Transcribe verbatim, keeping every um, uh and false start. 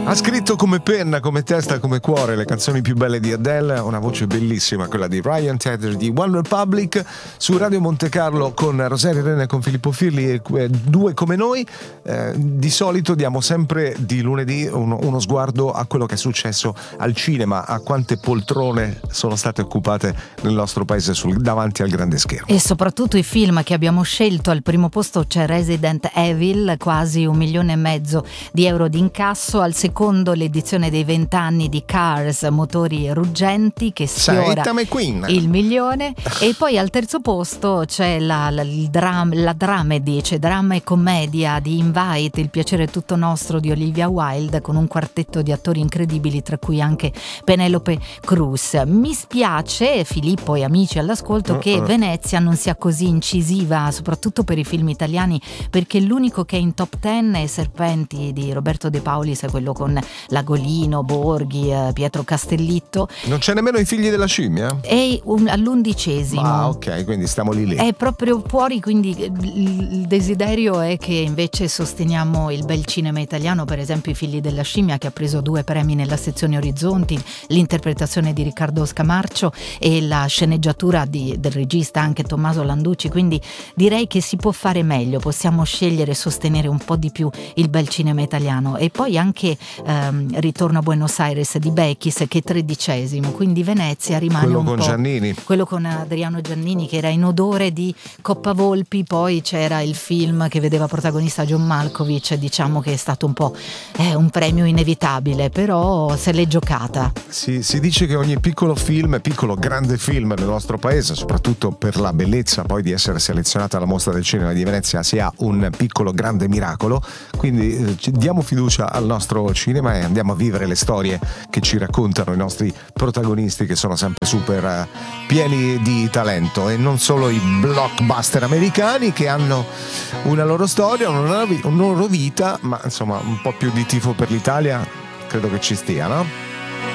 Ha scritto come penna, come testa, come cuore le canzoni più belle di Adele, una voce bellissima, quella di Ryan Tedder di One Republic, su Radio Monte Carlo con Rosaria Rene e con Filippo Firli, e due come noi. Eh, di solito diamo sempre di lunedì uno, uno sguardo a quello che è successo al cinema, a quante poltrone sono state occupate nel nostro paese sul, davanti al grande schermo. E soprattutto i film che abbiamo scelto. Al primo posto c'è Resident Evil, quasi un milione e mezzo di euro di incasso. Al secondo l'edizione dei vent'anni di Cars, motori ruggenti, che sfiora il milione. E poi al terzo posto c'è la, la, il dram, la dramedy, cioè dramma e commedia di Invite, il piacere tutto nostro di Olivia Wilde, con un quartetto di attori incredibili, tra cui anche Penelope Cruz. Mi spiace, Filippo e amici all'ascolto, che uh-uh. Venezia non sia così incisiva, soprattutto per i film italiani, perché l'unico che è in top ten è Serpenti di Roberto De Paulis, è quello con Lagolino, Borghi, eh, Pietro Castellitto. Non c'è nemmeno I figli della scimmia? È un, all'undicesimo. Ah, ok, quindi stiamo lì lì. È proprio fuori, quindi il desiderio è che invece sosteniamo il bel cinema italiano, per esempio I figli della scimmia, che ha preso due premi nella sezione Orizzonti, l'interpretazione di Riccardo Scamarcio e la sceneggiatura di, del regista anche Tommaso Landucci, quindi direi che si può fare meglio, possiamo scegliere e sostenere un po' di più il bel cinema italiano. E poi anche ehm, Ritorno a Buenos Aires di Bechis, che è tredicesimo, quindi Venezia rimane quello un con po' Giannini. quello con Adriano Giannini, che era in odore di Coppa Volpi. Poi c'era il film che vedeva protagonista John Malkovich, diciamo che è stato un po' eh, un premio inevitabile, però se l'è giocata. Si, si dice che ogni piccolo film, piccolo grande film nel nostro paese, soprattutto per la bellezza poi di essere selezionata alla Mostra del Cinema di Venezia, sia un piccolo grande miracolo. Quindi eh, diamo fiducia al nostro cinema e andiamo a vivere le storie che ci raccontano i nostri protagonisti, che sono sempre super eh, pieni di talento, e non solo i blockbuster americani, che hanno una loro storia, una, una loro vita, ma insomma un po' più di tifo per l'Italia credo che ci stia, no?